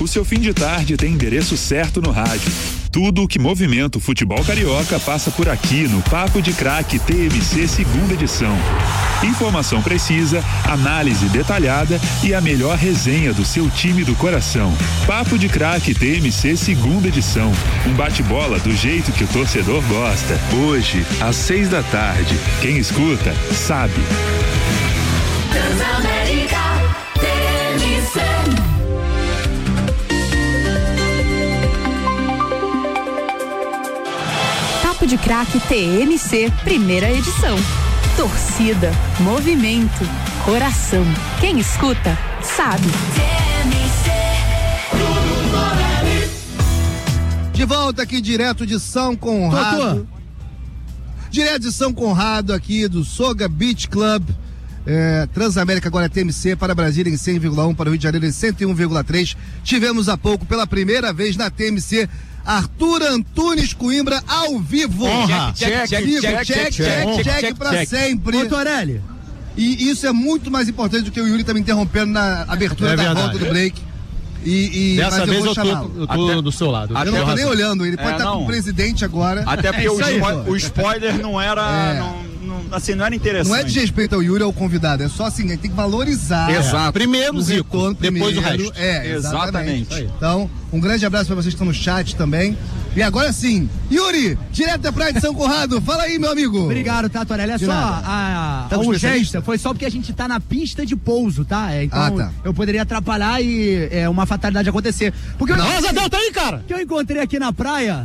seu fim de tarde tem endereço certo no rádio. Tudo o que movimenta o futebol carioca passa por aqui no Papo de Craque TMC segunda edição. Informação precisa, análise detalhada e a melhor resenha do seu time do coração. Papo de Craque TMC segunda edição. Um bate-bola do jeito que o torcedor gosta. Hoje, às 6h. Quem escuta, sabe. Transamérica TMC. Papo de Craque TMC, primeira edição. Torcida, movimento, coração. Quem escuta, sabe. De volta aqui direto de São Conrado. Direto de São Conrado aqui do Soga Beach Club. Transamérica agora é TMC, para Brasília em 100,1, para o Rio de Janeiro em 101,3. Tivemos há pouco, pela primeira vez na TMC, Arthur Antunes Coimbra ao vivo. Check pra sempre. Ô, Torelli. E isso é muito mais importante do que o Yuri tá me interrompendo na abertura da volta do break. Dessa vez eu tô do seu lado. Eu não tô nem olhando, ele pode estar com o presidente agora. Até porque o spoiler não era. Assim, não era interessante. Não é de respeito ao Yuri ou ao convidado, é só assim, a gente tem que valorizar. Exato. Primeiro o Zico, depois o resto. Exatamente. Então, um grande abraço para vocês que estão no chat também. E agora sim, Yuri, direto da praia de São Conrado, fala aí, meu amigo. Obrigado, tá, Torelli? É só a urgência, foi só porque a gente tá na pista de pouso, tá? Então eu poderia atrapalhar e uma fatalidade acontecer. Porque Nossa, Deus, tá aí, cara! Que eu encontrei aqui na praia,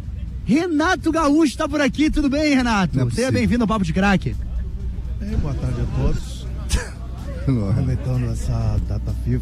Renato Gaúcho tá por aqui, tudo bem, Renato? Seja bem-vindo ao Papo de Craque. Boa tarde a todos. Aproveitando essa data FIFA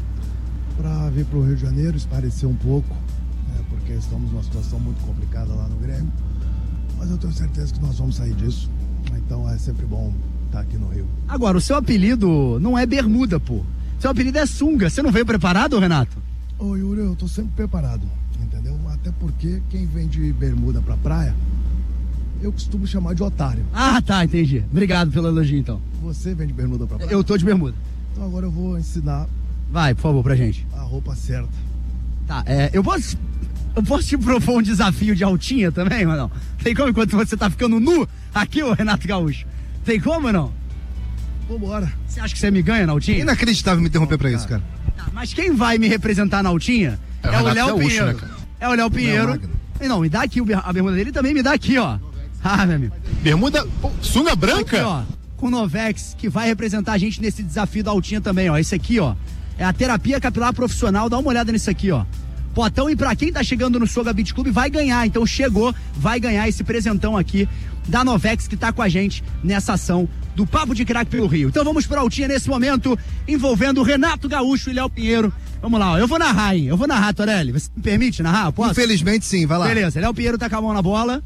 para vir para o Rio de Janeiro, esparecer um pouco, porque estamos numa situação muito complicada lá no Grêmio, mas eu tenho certeza que nós vamos sair disso, então é sempre bom estar aqui no Rio. Agora, o seu apelido não é bermuda, pô. Seu apelido é sunga. Você não veio preparado, Renato? Ô, Yuri, eu tô sempre preparado, entendeu? Até porque quem vem de bermuda pra praia, eu costumo chamar de otário. Ah, tá, entendi. Obrigado pelo elogio, então. Você vem de bermuda pra praia? Eu tô de bermuda. Então agora eu vou ensinar. Vai, por favor, pra gente. A roupa certa. Tá, eu posso te propor um desafio de altinha também, ou não? Tem como enquanto você tá ficando nu aqui, ô Renato Gaúcho? Tem como ou não? Vambora. Você acha que você me ganha na altinha? Inacreditável me interromper pra isso, cara. Tá, mas quem vai me representar na altinha é o Léo Pinheiro. Né, é o Léo Pinheiro. Não, me dá aqui a bermuda dele e também me dá aqui, ó. Ah, meu amigo. Bermuda sunga branca? Aqui, ó, com o Novex, que vai representar a gente nesse desafio da altinha também, ó. Esse aqui, ó, é a terapia capilar profissional. Dá uma olhada nisso aqui, ó. Potão, e pra quem tá chegando no Soga Beach Club vai ganhar, então chegou, vai ganhar esse presentão aqui da Novex, que tá com a gente nessa ação do Papo de Craque pelo Rio. Então vamos pra altinha nesse momento, envolvendo Renato Gaúcho e Léo Pinheiro. Vamos lá, ó, eu vou narrar, hein? Eu vou narrar, Torelli. Você me permite narrar? Posso? Infelizmente sim, vai lá. Beleza, Léo Pinheiro tá com a mão na bola.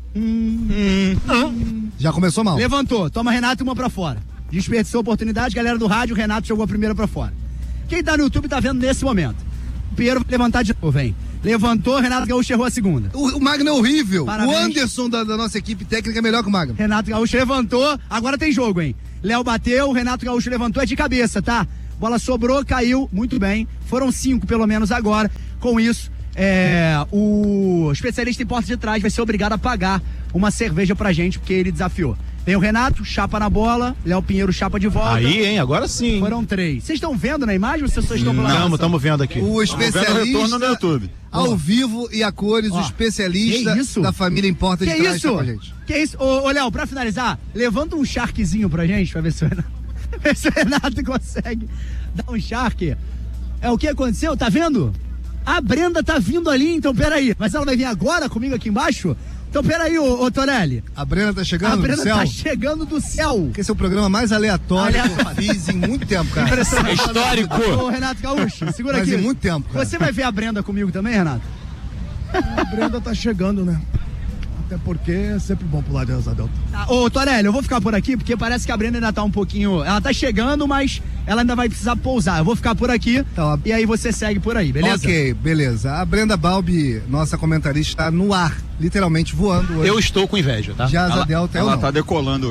Já começou mal. Levantou, toma Renato e uma pra fora. Desperdiçou a oportunidade, galera do rádio, Renato jogou a primeira pra fora. Quem tá no YouTube tá vendo nesse momento. O Pinheiro vai levantar de novo, vem. Levantou, Renato Gaúcho errou a segunda. O Magno é horrível. Parabéns. O Anderson da nossa equipe técnica é melhor que o Magno. Renato Gaúcho levantou, agora tem jogo, hein? Léo bateu, Renato Gaúcho levantou, é de cabeça, tá? Bola sobrou, caiu, muito bem. Foram 5 pelo menos agora. Com isso, o especialista em porta de trás vai ser obrigado a pagar uma cerveja pra gente, porque ele desafiou. Tem o Renato, chapa na bola, Léo Pinheiro, chapa de volta. Aí, hein? Agora sim. Foram 3. Vocês estão vendo na imagem ou vocês só estão falando? Não, estamos vendo aqui. O especialista retorno no YouTube. Ao vivo e a cores, o especialista da família em porta de trás tá com a gente. Que isso? Ô, Léo, pra finalizar, levanta um sharkzinho pra gente, pra ver se o Renato consegue dar um shark. O que aconteceu? Tá vendo? A Brenda tá vindo ali, então peraí. Mas ela vai vir agora comigo aqui embaixo? Então peraí, ô Torelli. A Brenda tá chegando do céu? A Brenda tá chegando do céu. Esse é o programa mais aleatório que eu fiz em muito tempo, cara. É histórico. Ô, Renato Gaúcho, segura aqui. Mas em muito tempo, cara. Você vai ver a Brenda comigo também, Renato? A Brenda tá chegando, né? Até porque é sempre bom pular de asa delta. Tá, ô, Torelli, eu vou ficar por aqui, porque parece que a Brenda ainda tá um pouquinho... Ela tá chegando, mas ela ainda vai precisar pousar. Eu vou ficar por aqui, e aí você segue por aí, beleza? Ok, beleza. A Brenda Balbi, nossa comentarista, está no ar, literalmente voando hoje. Eu estou com inveja, tá? De asa delta, ela tá decolando hoje.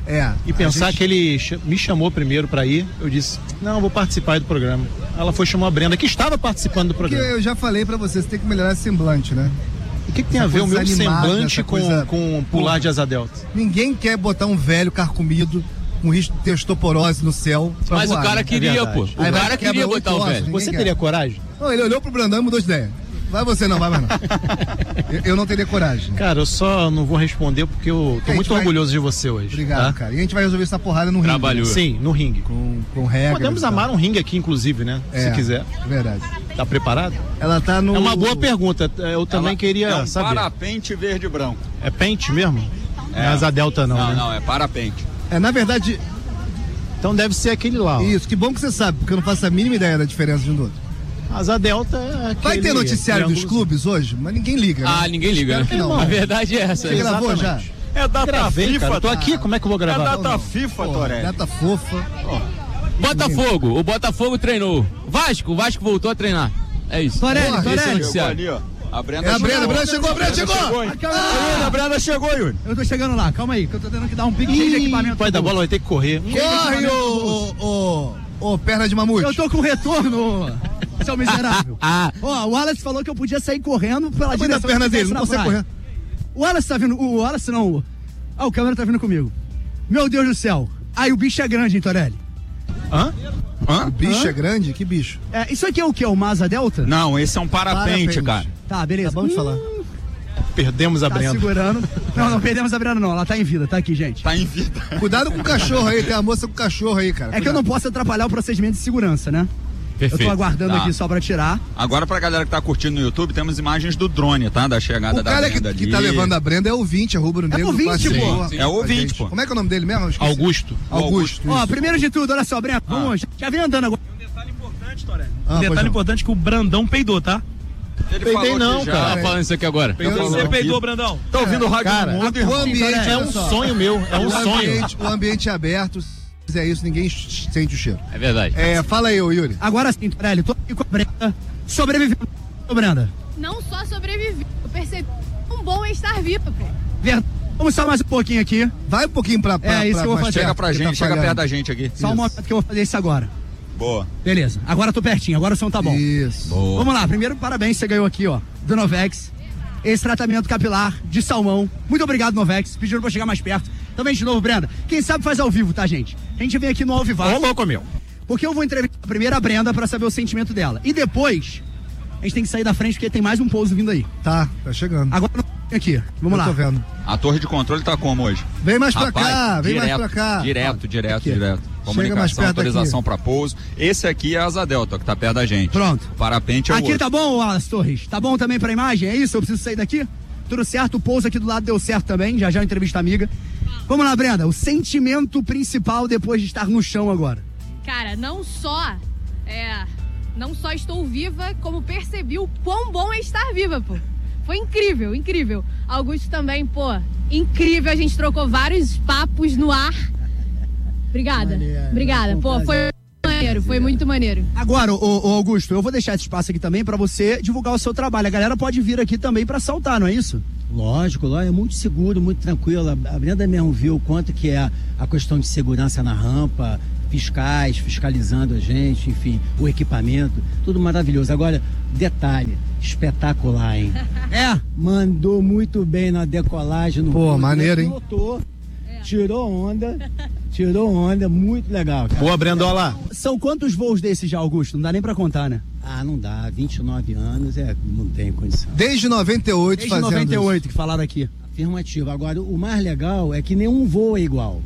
E pensar que ele me chamou primeiro pra ir, eu disse, não, vou participar aí do programa. Ela foi chamar a Brenda, que estava participando do programa. Porque eu já falei pra você tem que melhorar esse semblante, né? O que tem a ver o meu semblante com pular de asa delta? Ninguém quer botar um velho carcomido com risco de ter osteoporose no céu. Mas voar, o cara queria, pô. O cara queria botar o velho. Você teria coragem? Não, ele olhou pro Brandão e mudou de ideia. Vai você não, vai mais não. Eu não teria coragem. Cara, eu só não vou responder porque eu tô muito orgulhoso de você hoje. Obrigado, cara. E a gente vai resolver essa porrada no ringue. Trabalhou. Sim, no ringue. Com regras. Podemos amar um ringue aqui, inclusive, né? Se quiser. Verdade. Tá preparado? Ela tá no... É uma boa pergunta. Eu também queria saber. Parapente verde e branco. É pente mesmo? Não é asa delta não, né? Não, é parapente. Na verdade... Então deve ser aquele lá. Ó. Isso, que bom que você sabe, porque eu não faço a mínima ideia da diferença de um do outro. Asa delta é aquele... Vai ter noticiário dos clubes hoje? Mas ninguém liga, né? Ninguém liga, né? Não. A verdade é essa. Você gravou já? É data FIFA. Cara, eu tô aqui, como é que eu vou gravar? É data FIFA, Torelli. Data fofa. Botafogo, o Botafogo treinou. O Vasco voltou a treinar. É isso. Torelli. Esse é o noticiário. Ali, ó. A Brenda A Brenda chegou. A Brenda chegou, Yuri. Eu tô chegando lá, calma aí, que eu tô tendo que dar um pique cheio de equipamento. Pai da bola vai ter que correr. Corre, ô perna de mamute. Eu tô com retorno, seu miserável. O Wallace falou que eu podia sair correndo pela direção da perna dele, não consegue correr. O Wallace tá vindo, o Wallace não. O câmera tá vindo comigo. Meu Deus do céu. O bicho é grande, hein, Torelli? O bicho é grande? Que bicho? Isso aqui é o quê? Uma asa delta? Não, esse é um parapente, cara. Tá, beleza. Vamos falar. Perdemos a Tá Brenda. segurando. Não perdemos a Brenda não, ela tá em vida, tá aqui, gente. Tá em vida. Cuidado com o cachorro aí, tem a moça com o cachorro aí, cara. Que eu não posso atrapalhar o procedimento de segurança, né? Perfeito. Eu tô aguardando aqui só pra tirar. Agora, pra galera que tá curtindo no YouTube, temos imagens do drone, tá? Da chegada da Brenda ali. O cara que tá levando a Brenda é ouvinte, é rubro-negro. Ouvinte, pô. É ouvinte, pô. Como é que é o nome dele mesmo? Augusto. Primeiro de tudo, olha só, Brenda, vamos, já vem andando agora. Um detalhe importante, Torelli. Detalhe importante que o Brandão peidou, tá? Ele peidei não, cara. Tá falando isso aqui agora. Você peidou, Brandão. Tá ouvindo o rádio do mundo, o ambiente é um sonho meu, é um sonho. O ambiente é aberto, se fizer isso, ninguém sente o cheiro. É verdade. Fala aí, Yuri. Agora sim, Torelli, tô aqui com a Brenda, sobrevivendo, Brenda. Não só sobrevivi, eu percebi um bom estar vivo, pô. Vamos só mais um pouquinho aqui. Vai um pouquinho pra isso que eu vou fazer. Chega pra gente, chega perto da gente aqui. Só um momento que eu vou fazer isso agora. Boa. Beleza, agora eu tô pertinho, agora o som tá bom. Isso. Boa. Vamos lá, primeiro parabéns, você ganhou aqui, ó, do Novex, esse tratamento capilar de salmão. Muito obrigado, Novex, pediram pra chegar mais perto. Também de novo, Brenda, quem sabe faz ao vivo, tá, gente? A gente vem aqui no Alvivar. Ô, louco, meu. Porque eu vou entrevistar primeiro a Brenda pra saber o sentimento dela. E depois, a gente tem que sair da frente porque tem mais um pouso vindo aí. Tá chegando. Agora aqui, vamos lá. Tô vendo. A torre de controle tá como hoje? Vem mais pra cá, vem mais pra cá. Direto. Comunicação, autorização pra pouso. Esse aqui é a asa delta, que tá perto da gente. Pronto. O parapente é o aqui outro. tá bom, Wallace Torres? Tá bom também pra imagem? É isso? Eu preciso sair daqui? Tudo certo? O pouso aqui do lado deu certo também. Já entrevista amiga. Vamos lá, Brenda. O sentimento principal depois de estar no chão agora. Cara, não só estou viva, como percebi o quão bom é estar viva, pô. Foi incrível. Augusto também, pô, incrível. A gente trocou vários papos no ar. Obrigada. Pô, foi muito maneiro. Agora, ô Augusto, eu vou deixar esse espaço aqui também pra você divulgar o seu trabalho. A galera pode vir aqui também pra saltar, não é isso? Lógico, é muito seguro, muito tranquilo. A Brenda mesmo viu o quanto que é a questão de segurança na rampa, fiscais fiscalizando a gente, enfim, o equipamento, tudo maravilhoso. Agora, detalhe, espetacular, hein? Mandou muito bem na decolagem. Pô, maneiro, hein? Pilotou, tirou onda, muito legal, cara. Boa, Brendola. São quantos voos desses já, Augusto? Não dá nem pra contar, né? Não dá, 29 anos, não tem condição. Desde 98 Desde 98 isso. Que falaram aqui. Afirmativo. Agora, o mais legal é que nenhum voo é igual.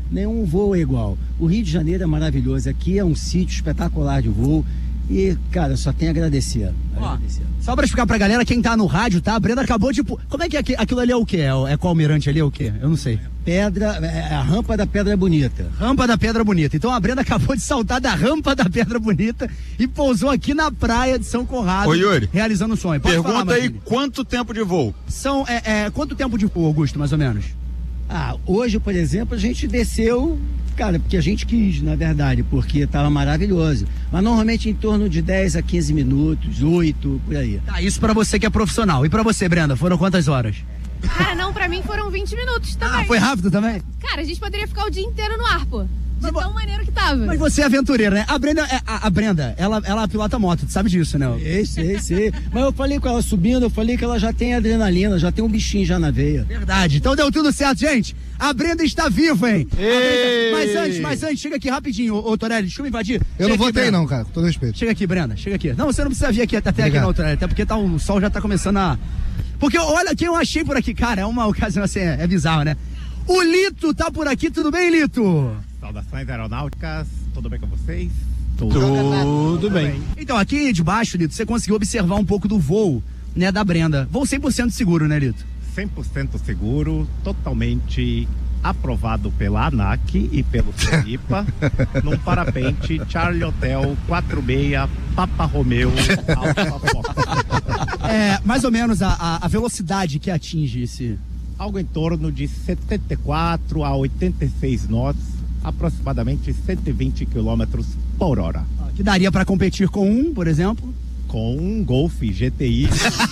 O Rio de Janeiro é maravilhoso, aqui é um sítio espetacular de voo. E, cara, só tem a agradecer. Só pra explicar pra galera, quem tá no rádio, tá? A Brenda acabou de... Como é que aquilo ali é o quê? É qual almirante ali é o quê? Eu não sei. A rampa da Pedra Bonita. Rampa da Pedra Bonita. Então a Brenda acabou de saltar da rampa da Pedra Bonita e pousou aqui na praia de São Conrado. Ô, Yuri, realizando um sonho. Pode pergunta falar, aí, quanto tempo de voo? Quanto tempo de voo, Augusto, mais ou menos? Hoje, por exemplo, a gente desceu, cara, porque a gente quis, na verdade, porque estava maravilhoso. Mas normalmente em torno de 10 a 15 minutos, 8, por aí. Tá, isso pra você que é profissional. E pra você, Brenda, foram quantas horas? Cara, não, pra mim foram 20 minutos também. Ah, foi rápido também? Cara, a gente poderia ficar o dia inteiro no ar, pô. De tão maneiro que tava. Mas você é aventureira, né? A Brenda, ela pilota moto, tu sabe disso, né? Sei. Mas eu falei com ela subindo, eu falei que ela já tem adrenalina, já tem um bichinho já na veia. Verdade. Então deu tudo certo, gente. A Brenda está viva, hein? Mas antes, chega aqui rapidinho, ô Torelli, deixa eu me invadir. Eu não votei não, cara, com todo respeito. Chega aqui, Brenda, chega aqui. Não, você não precisa vir aqui até aqui não, Torelli, até porque o sol já tá começando a... Porque olha quem eu achei por aqui, cara, é uma ocasião assim, é bizarro, né? O Lito tá por aqui, tudo bem, Lito? Saudações aeronáuticas, tudo bem com vocês? Tudo bem. Então, aqui de baixo, Lito, você conseguiu observar um pouco do voo, né, da Brenda. Voo 100% seguro, né, Lito? 100% seguro, totalmente aprovado pela ANAC e pelo CERIPA, num parapente Charlie Hotel 46 Papa Romeo Alfa Fox. Mais ou menos a velocidade que atinge esse... Algo em torno de 74 a 86 nós, aproximadamente 120 km por hora. Que daria para competir com um, por exemplo? Com um Golf GTI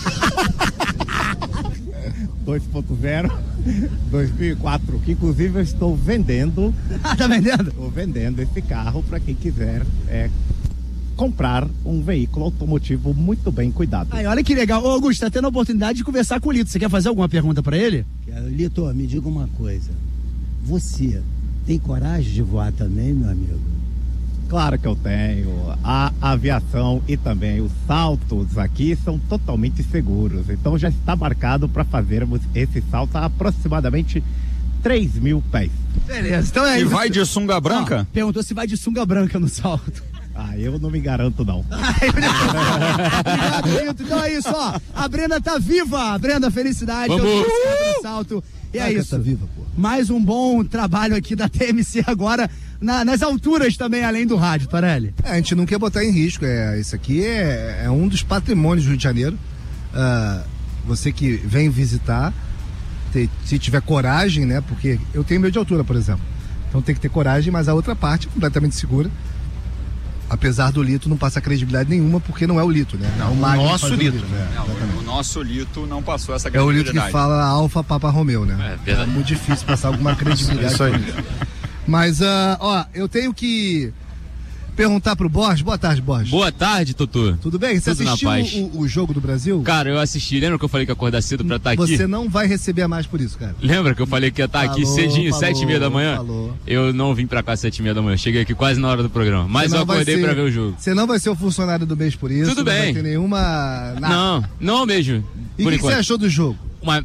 2.0 2004, que inclusive eu estou vendendo. Tá vendendo? Estou vendendo esse carro para quem quiser comprar um veículo automotivo muito bem cuidado. Aí, olha que legal. Ô, Augusto, tá tendo a oportunidade de conversar com o Lito. Você quer fazer alguma pergunta para ele? Lito, me diga uma coisa. Você tem coragem de voar também, meu amigo? Claro que eu tenho. A aviação e também os saltos aqui são totalmente seguros. Então já está marcado para fazermos esse salto a aproximadamente 3.000 pés. Beleza, então é isso. E vai de sunga branca? Perguntou se vai de sunga branca no salto. Eu não me garanto, não. Obrigado, Lito. Então é isso, ó. A Brenda tá viva. Brenda, felicidade. Vamos. No salto. E é isso. Tá viva, pô. Mais um bom trabalho aqui da TMC agora, nas alturas também, além do rádio, Torelli. A gente não quer botar em risco. Isso aqui é um dos patrimônios do Rio de Janeiro. Você que vem visitar, se tiver coragem, né? Porque eu tenho medo de altura, por exemplo. Então tem que ter coragem, mas a outra parte é completamente segura. Apesar do Lito não passar credibilidade nenhuma, porque não é o Lito, né? Não, o nosso Lito. O nosso Lito não passou essa É o credibilidade. Lito que fala Alfa Papa Romeo, né? É muito difícil passar alguma credibilidade. Isso aí. Mas, eu tenho que perguntar pro Borges. Boa tarde, Borges. Boa tarde, Totô. Tudo bem? Você Tudo na assistiu paz. o jogo do Brasil? Cara, eu assisti. Lembra que eu falei que ia acordar cedo pra estar aqui? Você não vai receber mais por isso, cara. Lembra que eu falei que ia estar aqui cedinho, 7h30 da manhã? Falou. Eu não vim pra cá 7h30 da manhã. Cheguei aqui quase na hora do programa. Mas eu acordei pra ver o jogo. Você não vai ser o funcionário do mês por isso. Tudo bem. Não vai ter nenhuma... Nada. Não mesmo. E o que você achou do jogo? Uma...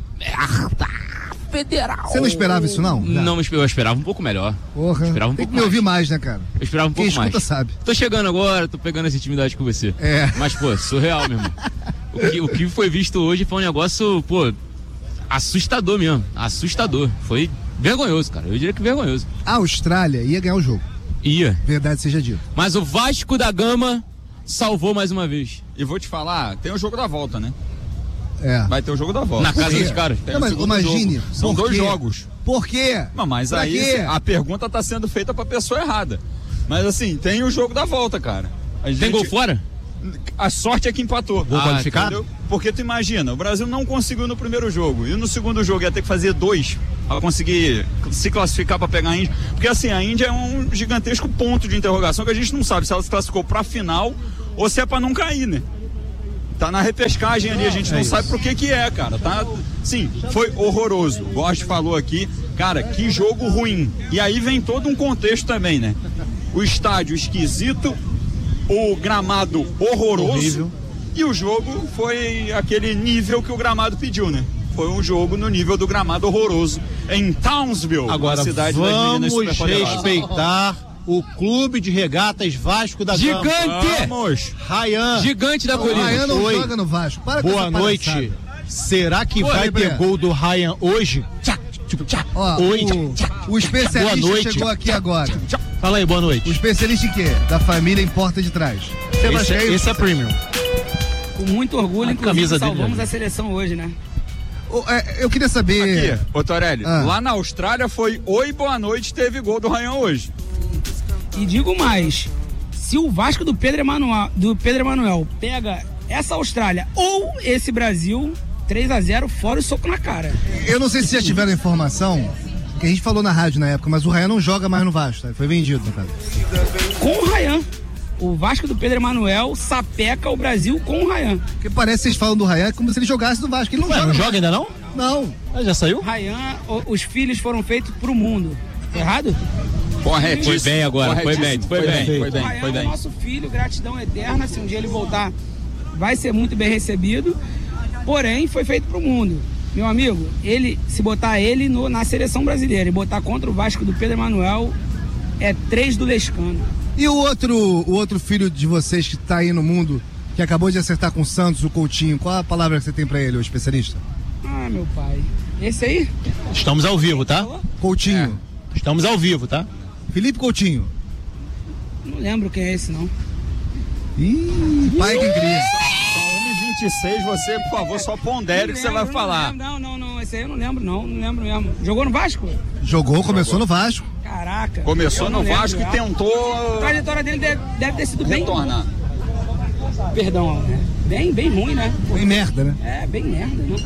Federal. Você não esperava isso, não? Não, eu esperava um pouco melhor. Porra, esperava um tem pouco que me mais. ouvir mais, né, cara? Eu esperava um pouco Quem mais. escuta sabe. Tô chegando agora, tô pegando essa intimidade com você. Mas, pô, surreal mesmo. O que foi visto hoje foi um negócio, pô, assustador mesmo. Assustador. Foi vergonhoso, cara. Eu diria que vergonhoso. A Austrália ia ganhar o jogo. Ia. Verdade seja dito. Mas o Vasco da Gama salvou mais uma vez. E vou te falar, tem o jogo da volta, né? Vai ter o jogo da volta. Na casa dos caras. Não, mas imagine. Jogo. São 2 jogos. Por quê? Mas pra aí quê? a pergunta tá sendo feita pra pessoa errada. Mas assim, tem o jogo da volta, cara. Tem gol fora? A sorte é que empatou. Gol qualificado? Entendeu? Porque tu imagina, o Brasil não conseguiu no primeiro jogo. E no segundo jogo ia ter que fazer 2 pra conseguir se classificar pra pegar a Índia. Porque assim, a Índia é um gigantesco ponto de interrogação que a gente não sabe se ela se classificou pra final ou se é pra não cair, né? Tá na repescagem ali, a gente não sabe pro que é, cara. Tá, sim, foi horroroso. O Borges falou aqui, cara, que jogo ruim. E aí vem todo um contexto também, né? O estádio esquisito, o gramado horroroso. Horrível. E o jogo foi aquele nível que o gramado pediu, né? Foi um jogo no nível do gramado horroroso em Townsville, agora, uma cidade das meninas vamos superpoderosas. respeitar o Clube de Regatas Vasco da Gama. Gigante! Vamos! Ryan. Gigante da O colina. Ryan não Oi. joga no Vasco. Para com Boa essa noite. palhaçada. Será que Boa, vai Lebran. ter gol do Ryan hoje? Ó, Oi. o especialista Boa noite. chegou aqui agora. Fala aí, boa noite. O especialista em quê? Da família em Porta de Trás. Esse é premium. Com muito orgulho, A inclusive, camisa dele, salvamos né? a seleção hoje, né? Eu queria saber... Aqui, ô Torelli, lá na Austrália foi oi, boa noite, teve gol do Ryan hoje. E digo mais, se o Vasco do Pedro Emanuel pega essa Austrália ou esse Brasil, 3-0 fora o soco na cara. Eu não sei se já tiveram informação, que a gente falou na rádio na época, mas o Ryan não joga mais no Vasco, tá? Foi vendido, no caso. Com o Ryan. O Vasco do Pedro Emanuel sapeca o Brasil com o Ryan. Porque parece que vocês falam do Ryan como se ele jogasse no Vasco. Ele não joga. Não joga ainda não? Não. Já saiu? Ryan, os filhos foram feitos pro mundo. Tá errado? Correto. Foi bem agora, foi bem. O Ryan é nosso filho, gratidão eterna. Se um dia ele voltar, vai ser muito bem recebido. Porém, foi feito pro mundo. Meu amigo, se botar ele na seleção brasileira e botar contra o Vasco do Pedro Emanuel, é 3 do Lescano. E o outro filho de vocês que tá aí no mundo, que acabou de acertar com o Santos, o Coutinho, qual a palavra que você tem pra ele, o especialista? Ah, meu pai. Esse aí? Estamos ao vivo, tá? Coutinho. Estamos ao vivo, tá? Felipe Coutinho. Não lembro quem é esse, não. Ih, pai que cria. 26, você, por favor, só pondere o que você vai falar. Não, esse aí eu não lembro mesmo. Jogou no Vasco? Jogou, começou no Vasco. Caraca. Começou no Vasco e tentou... A trajetória dele deve ter sido bem... retornar. Perdão, né? Bem ruim, né? Bem merda, né? É, bem merda, né?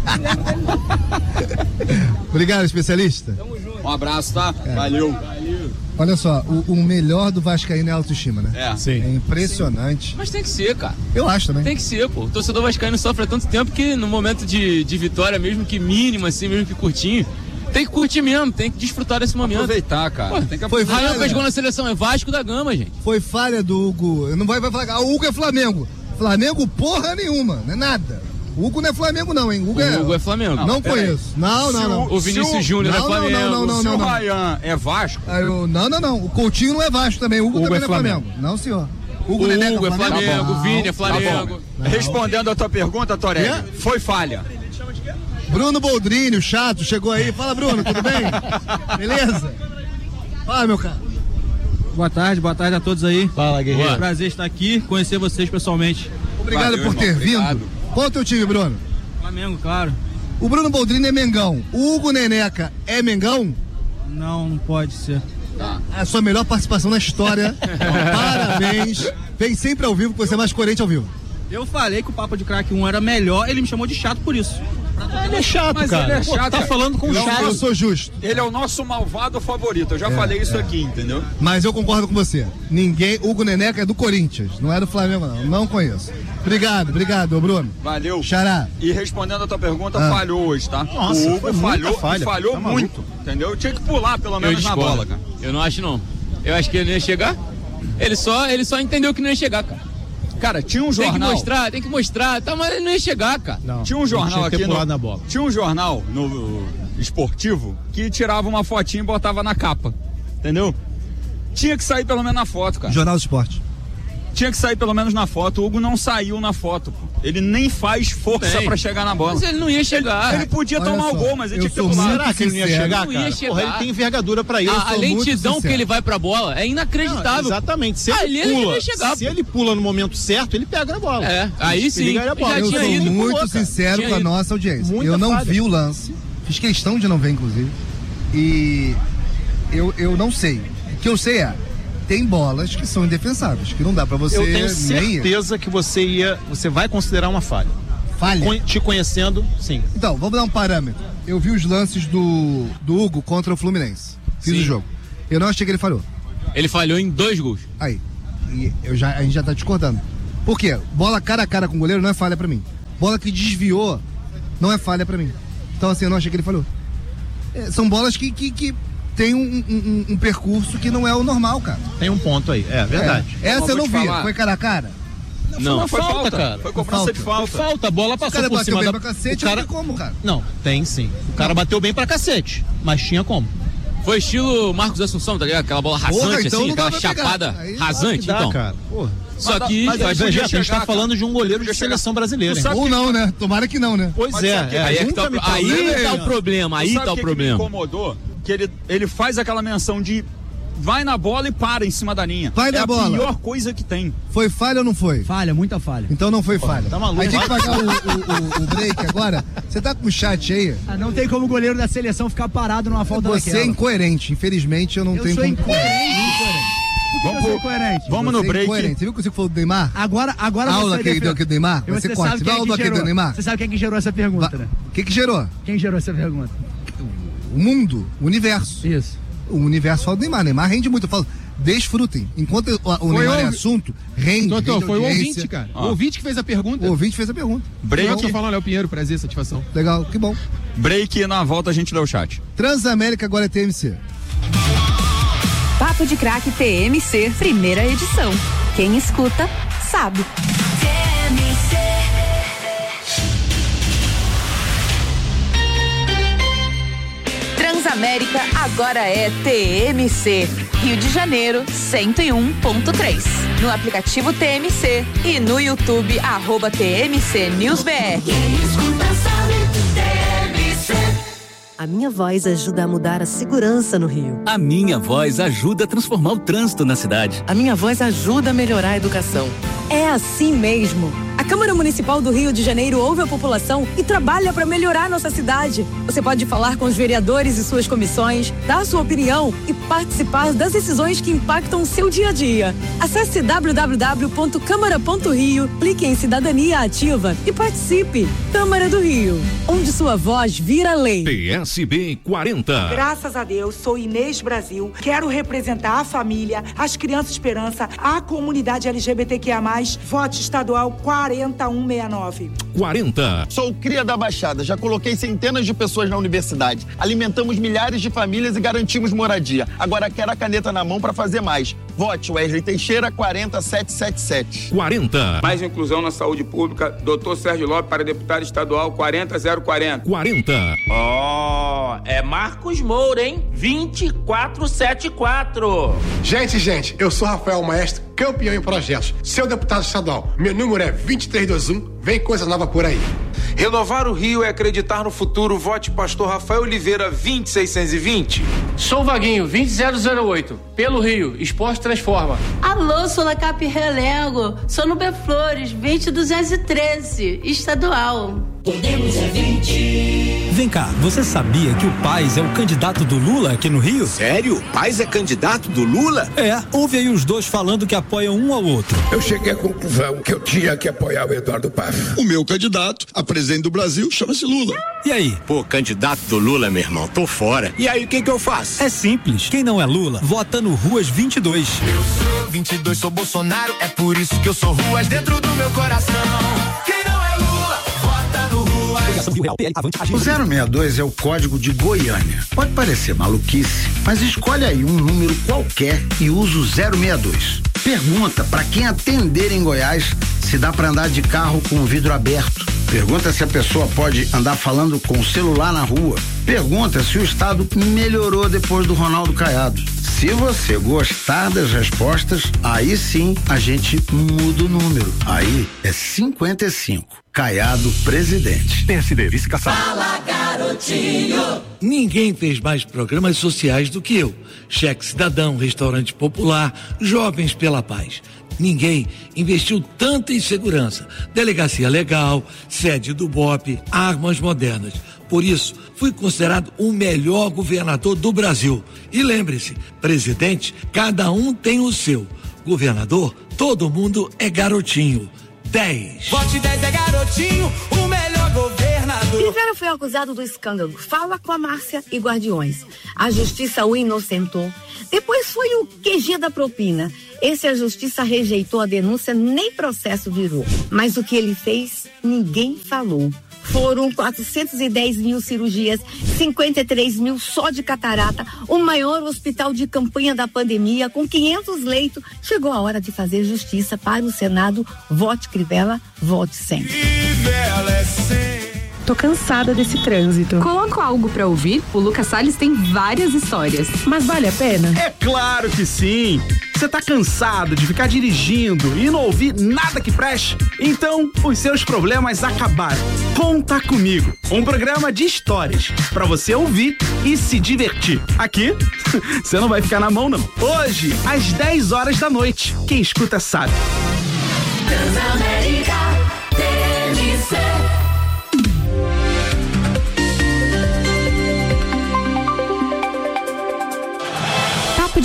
Obrigado, especialista. Tamo junto. Um abraço, tá? Valeu. Olha só, o melhor do Vascaíno é a autoestima, né? É. Sim. É impressionante. Mas tem que ser, cara. Eu acho também. Tem que ser, pô. O torcedor vascaíno sofre há tanto tempo que no momento de vitória, mesmo que mínima, assim, mesmo que curtinho, tem que curtir mesmo, tem que desfrutar desse momento. Aproveitar, cara. Pô, tem que foi aproveitar. Ryan fez gol na seleção, é Vasco da Gama, gente. Foi falha do Hugo. Não vai falar, o Hugo é Flamengo. Flamengo porra nenhuma, não é nada. O Hugo não é Flamengo não, hein? O Hugo é Flamengo. Não conheço. Não. O Vinícius Júnior é Flamengo. Se o Ryan é Vasco... Não. O Coutinho não é Vasco também. O Hugo também não é Flamengo. Não, senhor. Hugo é Flamengo, o Vini é Flamengo. Respondendo a tua pergunta, Torelli, foi falha. Bruno Boldrini, o chato, chegou aí. Fala, Bruno, tudo bem? Beleza? Fala, meu cara. Boa tarde a todos aí. Fala, guerreiro. Prazer estar aqui, conhecer vocês pessoalmente. Obrigado por ter vindo. Qual é o teu time, Bruno? Flamengo, claro. O Bruno Boldrini é Mengão. O Hugo Neneca é Mengão? Não pode ser. A sua melhor participação na história. Parabéns. Vem sempre ao vivo, que você é mais coerente ao vivo. Eu falei que o Papo de Craque 1 era melhor, ele me chamou de chato por isso. Ele é chato, mas cara. Ele é chato. Tá falando com chato. Eu sou justo. Ele é o nosso malvado favorito. Eu já falei isso aqui, entendeu? Mas eu concordo com você. Hugo Neneca é do Corinthians, não é do Flamengo, não. Não conheço. Obrigado, Bruno. Valeu. Xará. E respondendo a tua pergunta, falhou hoje, tá? Nossa, o Hugo falhou tá muito, entendeu? Tinha que pular pelo menos na bola, cara. Eu não acho, não. Eu acho que ele não ia chegar. Ele só entendeu que não ia chegar, cara. Cara, tinha um jornal. Tem que mostrar, tá, mas ele não ia chegar, cara. Não, tinha um jornal aqui na bola. Tinha um jornal no esportivo que tirava uma fotinha e botava na capa, entendeu? Tinha que sair pelo menos na foto, cara. Jornal do Esporte. Tinha que sair pelo menos na foto. O Hugo não saiu na foto, pô. Ele nem faz força pra chegar na bola. Mas ele não ia chegar. Ele podia tomar o gol, mas ele tinha que ter pulado. Será que ele não ia chegar, não cara? ia chegar. Porra, ele tem envergadura pra isso. A lentidão que ele vai pra bola é inacreditável. Não, exatamente. Se ele pula, ia chegar. Se ele pula no momento certo, ele pega a bola. É, aí sim. Eu sou muito sincero com a nossa audiência. Eu não vi o lance. Fiz questão de não ver, inclusive. E eu não sei. O que eu sei é, tem bolas que são indefensáveis, que não dá pra você... Eu tenho certeza que você vai considerar uma falha. Falha? Te conhecendo, sim. Então, vamos dar um parâmetro. Eu vi os lances do Hugo contra o Fluminense. Fiz o jogo. Eu não achei que ele falhou. Ele falhou em 2 gols. Aí. E a gente já tá discordando. Por quê? Bola cara a cara com o goleiro não é falha pra mim. Bola que desviou não é falha pra mim. Então, assim, eu não achei que ele falhou. São bolas que tem um percurso que não é o normal, cara. Tem um ponto aí, é verdade. Essa eu não vi. Foi cara a cara? Não, foi falta, cara. Foi cobrança de falta. Foi falta, a bola passou por cima bem da... pra cacete, não tem como, cara. Não, tem sim. O cara bateu bem pra cacete, mas tinha como. Foi estilo Marcos Assunção, tá ligado? Aquela bola rasante, então assim, aquela chapada rasante, então. Cara. Porra. Só que a gente tá falando de um goleiro de seleção brasileira. Ou não, né? Tomara que não, né? Pois é. Aí tá o problema, aí tá o problema. Me incomodou que ele faz aquela menção de vai na bola e para em cima da linha. Vai na bola. É a pior coisa que tem. Foi falha ou não foi? Falha, muita falha. Então não foi falha. Tá maluco. Aí tem que pagar o break agora. Você tá com o chat aí? Não tem como o goleiro da seleção ficar parado numa falta daquela. Você é incoerente. Infelizmente eu não tenho como. Incoerente. Vamos no break. Você viu que você falou do Neymar? Agora aula que ele deu aqui do Neymar? Vai ser corte. Você vai aula aqui do Neymar? Você sabe quem que gerou essa pergunta, né? O que gerou? Quem gerou essa pergunta? O mundo, o universo. Isso. O universo fala do Neymar. Neymar rende muito. Eu falo, desfrutem. Enquanto o Neymar é assunto, rende. Foi o ouvinte, cara. O ouvinte que fez a pergunta. O ouvinte fez a pergunta. Break. Eu tô falando, Léo Pinheiro, prazer, satisfação. Legal, que bom. Break, na volta a gente lê o chat. Transamérica agora é TMC. Papo de Craque TMC, primeira edição. Quem escuta, sabe. Transamérica agora é TMC. Rio de Janeiro, 101.3. No aplicativo TMC e no YouTube, @TMC News BR. Quem escuta sabe, TMC. A minha voz ajuda a mudar a segurança no Rio. A minha voz ajuda a transformar o trânsito na cidade. A minha voz ajuda a melhorar a educação. É assim mesmo. A Câmara Municipal do Rio de Janeiro ouve a população e trabalha para melhorar nossa cidade. Você pode falar com os vereadores e suas comissões, dar sua opinião e participar das decisões que impactam o seu dia a dia. Acesse www.câmara.rio, clique em Cidadania Ativa e participe. Câmara do Rio, onde sua voz vira lei. PSB 40. Graças a Deus, sou Inês Brasil. Quero representar a família, as crianças esperança, a comunidade LGBTQIA+, voto estadual 4169. 40. Sou cria da Baixada, já coloquei centenas de pessoas na universidade. Alimentamos milhares de famílias e garantimos moradia. Agora quero a caneta na mão para fazer mais. Vote Wesley Teixeira 40777. 40. Mais inclusão na saúde pública, Dr. Sérgio Lopes para deputado estadual 40040. 40. É Marcos Moura, hein? 2474. Gente, eu sou Rafael Maestro, campeão em projetos. Seu deputado estadual, meu número é 2321, vem coisa nova por aí. Renovar o Rio é acreditar no futuro. Vote Pastor Rafael Oliveira 20620. Sou Vaguinho 20008. Pelo Rio, Esporte Transforma. Alô, sou La Cap Relego. Sou no Beflores 20213, estadual. Podemos é 20. Vem cá, você sabia que o Paes é o candidato do Lula aqui no Rio? Sério? Paes é candidato do Lula? É, ouve aí os dois falando que apoiam um ao outro. Eu cheguei à conclusão que eu tinha que apoiar o Eduardo Paz. O meu candidato a presidente do Brasil chama-se Lula. E aí? Pô, candidato do Lula, meu irmão, tô fora. E aí, o que eu faço? É simples, quem não é Lula, vota no Ruas 22. Eu sou 22, sou Bolsonaro, é por isso que eu sou Ruas dentro do meu coração. Quem não é Lula, vota no Ruas. O 062 é o código de Goiânia. Pode parecer maluquice, mas escolhe aí um número qualquer e usa o 062. Pergunta para quem atender em Goiás se dá para andar de carro com o vidro aberto. Pergunta se a pessoa pode andar falando com o celular na rua. Pergunta se o estado melhorou depois do Ronaldo Caiado. Se você gostar das respostas, aí sim a gente muda o número. Aí é 55. Caiado presidente. PSD, vice-caçado. Fala, garotinho. Ninguém fez mais programas sociais do que eu. Cheque Cidadão, Restaurante Popular, Jovens pela Paz. Ninguém investiu tanto em segurança. Delegacia legal, sede do BOP, armas modernas. Por isso, fui considerado o melhor governador do Brasil. E lembre-se, presidente, cada um tem o seu. Governador, todo mundo é garotinho. 10. Vote 10 é garotinho, o melhor governador. Rivera foi acusado do escândalo Fala com a Márcia e Guardiões. A justiça o inocentou. Depois foi o QG da propina. Esse a justiça rejeitou a denúncia, nem processo virou. Mas o que ele fez, ninguém falou. Foram 410 mil cirurgias, 53 mil só de catarata, o maior hospital de campanha da pandemia, com 500 leitos. Chegou a hora de fazer justiça para o Senado. Vote Crivella, vote sempre. Tô cansada desse trânsito. Coloco algo pra ouvir? O Lucas Salles tem várias histórias. Mas vale a pena? É claro que sim! Você tá cansado de ficar dirigindo e não ouvir nada que preste? Então, os seus problemas acabaram. Conta Comigo, um programa de histórias pra você ouvir e se divertir. Aqui, você não vai ficar na mão, não. Hoje, às 10 horas da noite. Quem escuta sabe. Transamérica, TMC.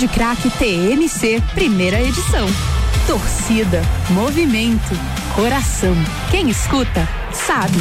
de Craque TMC, primeira edição. Torcida, movimento, coração. Quem escuta, sabe.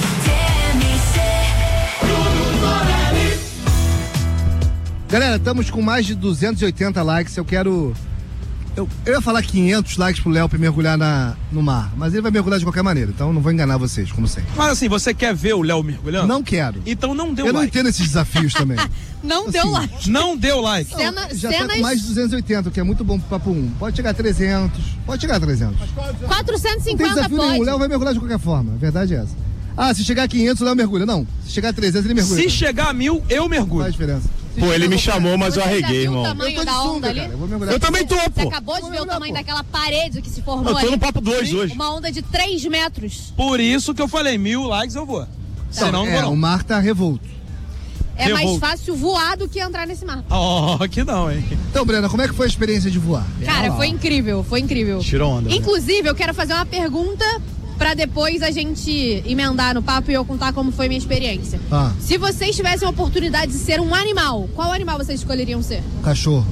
Galera, estamos com mais de 280 likes. Eu ia falar 500 likes pro Léo pra mergulhar no mar, mas ele vai mergulhar de qualquer maneira, então não vou enganar vocês, como sempre. Mas assim, você quer ver o Léo mergulhando? Não quero. Então não deu like. Eu não like. entendo esses desafios também. Não deu like. Não deu like. Já tá com mais de 280, o que é muito bom pro Papo 1. Pode chegar a 300, pode chegar a 300. 450 não tem desafio pode. nenhum, o Léo vai mergulhar de qualquer forma, a verdade é essa. Ah, se chegar a 500, o Léo mergulha. Não, se chegar a 300, ele mergulha. Se chegar a 1000, eu mergulho. Faz diferença. Pô, ele me chamou, mas eu arreguei, irmão. O tamanho da onda ali? Eu também tô, pô. Você acabou de ver o tamanho daquela parede que se formou ali? Eu tô ali? no papo 2 hoje. Uma onda de 3 metros. Por isso que eu falei, 1000 likes eu vou. Senão não vou não. O mar tá revolto. É mais fácil voar do que entrar nesse mar. Que não, hein? Então, Brena, como é que foi a experiência de voar? Cara, foi incrível, foi incrível. Tirou onda. Inclusive, eu quero fazer uma pergunta pra depois a gente emendar no papo e eu contar como foi minha experiência. Se vocês tivessem a oportunidade de ser um animal, qual animal vocês escolheriam ser? Cachorro.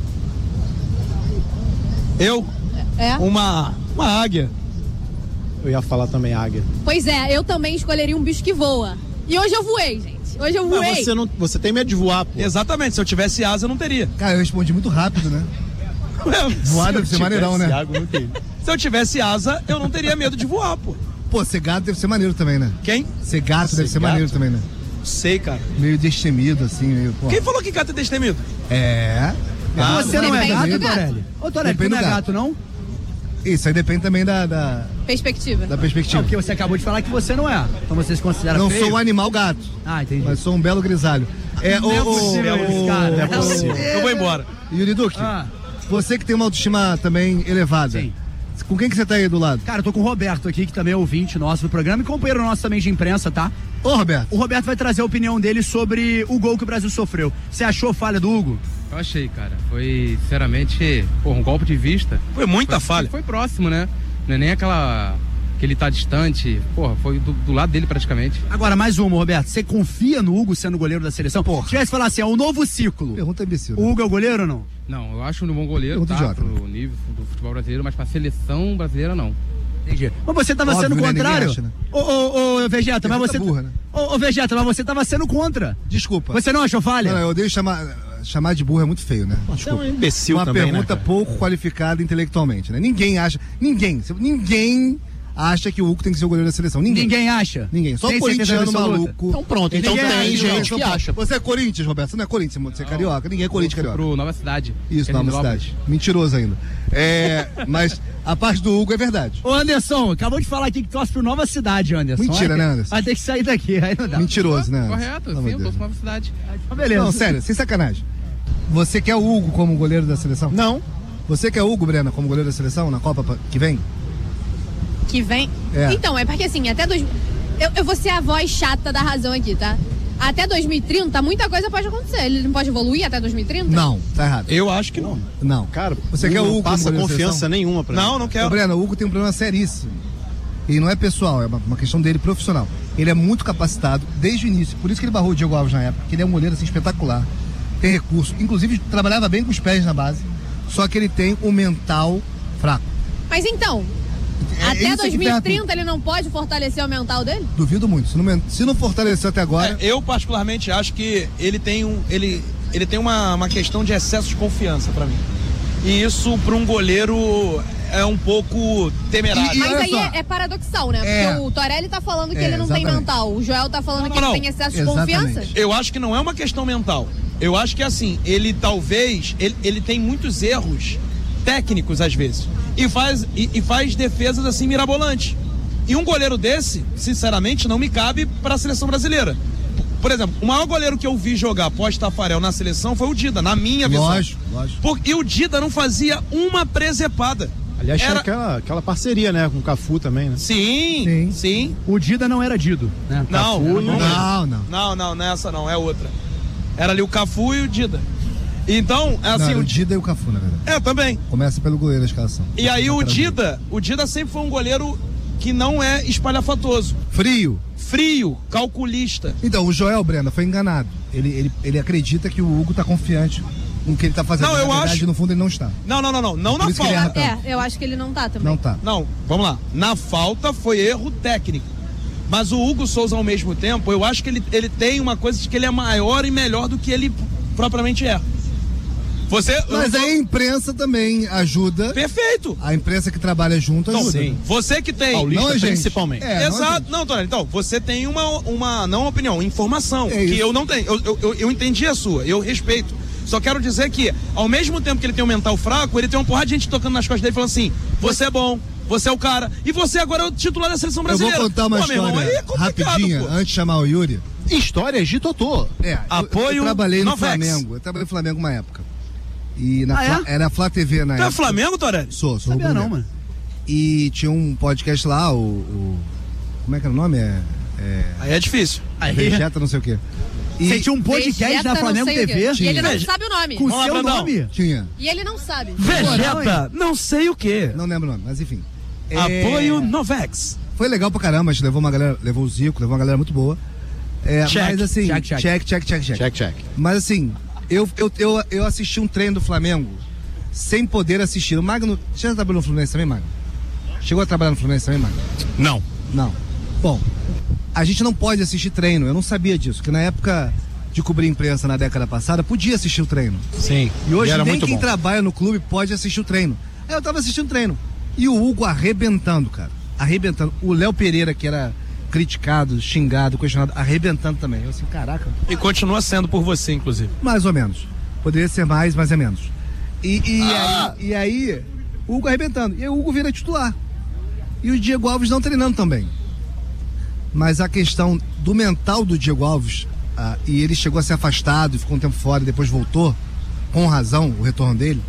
Eu? Uma águia. Eu ia falar também águia. Pois é, eu também escolheria um bicho que voa. E hoje eu voei, gente. Hoje eu voei. Mas você tem medo de voar, pô. Exatamente, se eu tivesse asa eu não teria. Cara, eu respondi muito rápido, né? Voar deve ser maneirão, né? Se eu tivesse asa, eu não teria medo de voar, pô. Pô, ser gato deve ser maneiro também, né? Quem? Ser gato deve ser maneiro também, né? Sei, cara. Meio destemido, assim, meio... Pô. Quem falou que gato é destemido? Você não é gato, Torelli? Ô, Torelli, tu não é gato, não? Isso aí depende também da perspectiva. Da perspectiva. Porque você acabou de falar que você não é. Então você se considera Não feio? sou um animal gato. Entendi. Mas sou um belo grisalho. Não é possível. Eu vou embora. Yuri Duque, você que tem uma autoestima também elevada. Sim. Com quem que você tá aí do lado? Cara, eu tô com o Roberto aqui, que também é ouvinte nosso do programa e companheiro nosso também de imprensa, tá? Ô, Roberto. O Roberto vai trazer a opinião dele sobre o gol que o Brasil sofreu. Você achou falha do Hugo? Eu achei, cara. Foi, sinceramente, um golpe de vista. Foi muita falha. Foi próximo, né? Não é nem que ele tá distante. Foi do lado dele praticamente. Agora, mais uma, Roberto. Você confia no Hugo sendo goleiro da seleção? Se tivesse falar assim, é o novo ciclo. Pergunta imbecil. O Hugo é o goleiro ou não? Não, eu acho um bom goleiro, pro nível do futebol brasileiro, mas pra seleção brasileira, não. Entendi. Mas você tava sendo contrário? Acha, né? Ô, Vegeta, mas você... burra, né? Ô, Vegeta, mas você tava sendo contra. Desculpa. Você não achou falha? Não, eu odeio chamar de burro, é muito feio, né? Desculpa. É um imbecil também, uma pergunta pouco qualificada intelectualmente, né? Ninguém acha que o Hugo tem que ser o goleiro da seleção. Ninguém acha? Ninguém. Só o corintiano maluco. Então pronto, então tem gente que acha. Você é Corinthians, Roberto? Você não é Corinthians, você é carioca. Ninguém é Corinthians carioca. Pro Nova Cidade. Isso, Nova Cidade. Mentiroso ainda. Mas a parte do Hugo é verdade. Ô, Anderson, acabou de falar aqui que torce pro Nova Cidade, Anderson. Mentira, né, Anderson? Vai ter que sair daqui, aí não dá. Mentiroso, né? Correto, sim, eu torço pro Nova Cidade. Beleza. Não, sério, sem sacanagem. Você quer o Hugo como goleiro da seleção? Não. Você quer o Hugo, Brena, como goleiro da seleção na Copa que vem? Que vem? Então, é porque assim, até eu vou ser a voz chata da razão aqui, tá? Até 2030, muita coisa pode acontecer. Ele não pode evoluir até 2030? Não, tá errado. Eu acho que não. Não. Cara, você quer o Hugo não passa como confiança nenhuma pra mim. Não quero. Breno, o Hugo tem um problema seríssimo. E não é pessoal, é uma questão dele profissional. Ele é muito capacitado desde o início. Por isso que ele barrou o Diego Alves na época, que ele é um goleiro assim, espetacular. Tem recurso. Inclusive, trabalhava bem com os pés na base. Só que ele tem um mental fraco. Mas então, até 2030 ele não pode fortalecer o mental dele? Duvido muito. Se não fortaleceu até agora... Eu particularmente acho que ele tem uma questão de excesso de confiança pra mim. E isso pra um goleiro é um pouco temerário. Mas aí é paradoxal, né? Porque o Torelli tá falando que ele não tem mental. O Joel tá falando que ele tem excesso de confiança. Eu acho que não é uma questão mental. Eu acho que assim, ele tem muitos erros técnicos às vezes. E faz defesas assim mirabolantes. E um goleiro desse, sinceramente, não me cabe para a seleção brasileira. Por exemplo, o maior goleiro que eu vi jogar pós-Tafarel na seleção foi o Dida, na minha visão. Lógico. E o Dida não fazia uma presepada. Aliás, tinha aquela parceria, né, com o Cafu também, né? Sim. O Dida não era Dido, né? Não, não, essa não, é outra. Era ali o Cafu e o Dida. Então, assim... o Dida e o Cafu, na verdade. Também. Começa pelo goleiro a escalação. E aí o Dida sempre foi um goleiro que não é espalhafatoso. Frio, calculista. Então, o Joel, Brenda, foi enganado. Ele acredita que o Hugo tá confiante com o que ele tá fazendo. Não, Na eu verdade, acho- no fundo ele não está. Não Por na isso que ele falta. erra tanto. Eu acho que ele não tá também. Não tá. Não, vamos lá. Na falta foi erro técnico. Mas o Hugo Souza, ao mesmo tempo, eu acho que ele tem uma coisa de que ele é maior e melhor do que ele propriamente é. Mas aí a imprensa também ajuda. Perfeito. A imprensa que trabalha junto Não, ajuda. sim. Você que tem. Paulista, não é gente. principalmente. Exato. Não, Tonelli, então, você tem uma não opinião, informação, que eu não tenho. Eu entendi a sua, eu respeito. Só quero dizer que, ao mesmo tempo que ele tem um mental fraco, ele tem uma porrada de gente tocando nas costas dele falando assim: você é bom, você é o cara, e você agora é o titular da seleção brasileira. Eu vou contar uma Pô, meu irmão, aí história é complicado, rapidinha, pô. antes de chamar o Yuri. Histórias de Totô. Apoio Eu trabalhei no Novex. Flamengo. Eu trabalhei no Flamengo uma época. E era Flá TV na Tu época. é Flamengo, Torelli? Sou Sabia não, mano. E tinha um podcast lá, como é que era o nome? Aí é difícil. Vegeta, não sei o quê. Você tinha um podcast Vegeta, na Flamengo não sei o quê. TV? E ele não sabe o nome. Com Vamos lá, seu Brandão. nome? Tinha. E ele não sabe. Vegeta, não sei o quê. Não lembro o nome, mas enfim. Apoio Novex. Foi legal pra caramba, a gente levou uma galera, levou o Zico, levou uma galera muito boa. Check. Mas assim, Check. Mas assim, eu assisti um treino do Flamengo sem poder assistir. O Magno, você já trabalhou no Fluminense também, Magno? Chegou a trabalhar no Fluminense também, Magno? Não. Bom, a gente não pode assistir treino, eu não sabia disso, porque na época de cobrir imprensa na década passada, podia assistir o treino. Sim. E hoje era nem muito quem bom. trabalha no clube pode assistir o treino. Aí eu tava assistindo o treino. E o Hugo arrebentando, cara. Arrebentando. O Léo Pereira, que era criticado, xingado, questionado, arrebentando também. Eu assim, caraca. E continua sendo por você, inclusive. Mais ou menos. Poderia ser mais, mas é menos. E aí, o Hugo arrebentando. E aí o Hugo vira titular. E o Diego Alves não treinando também. Mas a questão do mental do Diego Alves, e ele chegou a ser afastado e ficou um tempo fora e depois voltou, com razão, o retorno dele,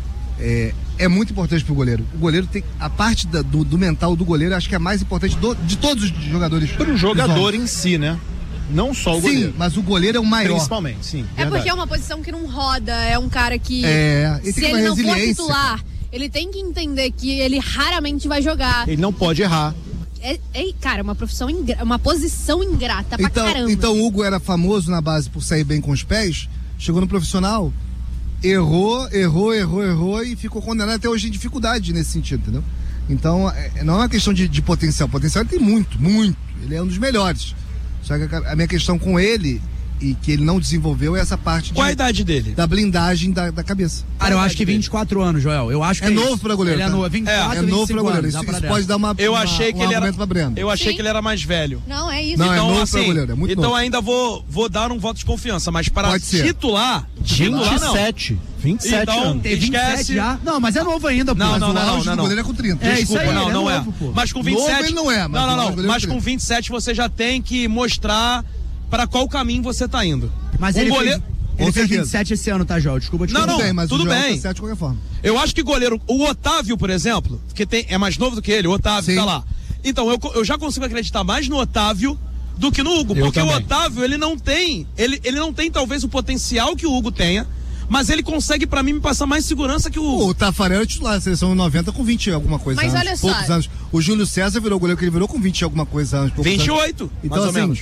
é muito importante pro goleiro. O goleiro tem, a parte do mental do goleiro, acho que é mais importante de todos os jogadores. Para o jogador em si, né? Não só o goleiro. Sim, mas o goleiro é o maior. Principalmente, sim. É porque é uma posição que não roda, é um cara que ele se tem ele não for resiliência, titular, ele tem que entender que ele raramente vai jogar. Ele não pode errar. Cara, uma posição ingrata pra caramba. Então o Hugo era famoso na base por sair bem com os pés, chegou no profissional, errou e ficou condenado até hoje em dificuldade nesse sentido, entendeu? Então não é uma questão de potencial, ele tem muito, ele é um dos melhores. Só que a minha questão com ele, e que ele não desenvolveu, é essa parte Qual a idade dele? Da blindagem da cabeça. Cara, eu acho que 24 anos, Joel. Eu acho que é novo pra goleiro. Ele é novo, 24, é novo 25 pra goleiro. anos, Isso pode dar uma Eu achei que ele era. pra Brenda. Eu achei que ele era mais velho. Não, é isso. Não, então, é novo assim, pra goleiro, é muito então novo. ainda vou dar um voto de confiança, mas para Pode ser. titular não. 27 então, anos. Tem 27 esquece. já. Não, mas é novo ainda, pô. Não, Mas não, o não, auge não, do não. O goleiro é com 30. É, Desculpa, isso aí, não, ele não é é. novo, pô. Mas com 27. Novo ele não é, mas não. Mas com 27 você já tem que mostrar para qual caminho você tá indo. Mas Um ele goleiro- fez Com certeza. 27 esse ano, tá, Joel? Desculpa te Não, cortar. não. Mas tudo o Joel bem. tá certo de qualquer forma. Eu acho que goleiro, o Otávio, por exemplo, que é mais novo do que ele, o Otávio Sim. tá lá. Então, eu já consigo acreditar mais no Otávio do que no Hugo, Eu porque também. o Otávio, ele não tem talvez o potencial que o Hugo tenha, mas ele consegue pra mim me passar mais segurança que o Hugo. O Tafarel é titular da seleção 90 com 20 e alguma coisa Mas anos. olha só. Poucos anos. O Júlio César virou o goleiro que ele virou com 20 e alguma coisa anos. poucos 28, anos. Então, mais ou assim, menos.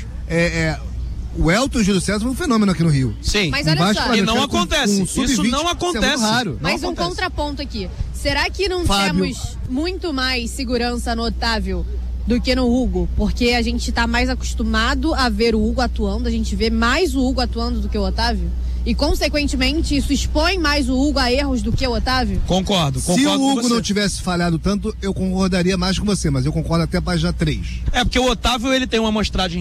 O Elton e o Júlio César foi um fenômeno aqui no Rio. Sim. Mas olha só. E não acontece. sub-20, Isso não é acontece. muito raro. Mais Não um acontece. contraponto aqui. Será que não Fábio. temos muito mais segurança no Otávio do que no Hugo? Porque a gente tá mais acostumado a ver o Hugo atuando, a gente vê mais o Hugo atuando do que o Otávio? E, consequentemente, isso expõe mais o Hugo a erros do que o Otávio? Concordo Se o com Hugo você. não tivesse falhado tanto, eu concordaria mais com você, mas eu concordo até a página 3. É porque o Otávio, ele tem uma amostragem